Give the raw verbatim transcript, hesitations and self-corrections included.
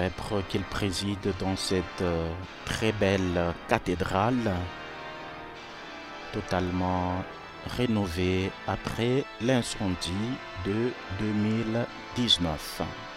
prêtre qu'il préside dans cette euh, très belle cathédrale, totalement rénovée après l'incendie de deux mille dix-neuf.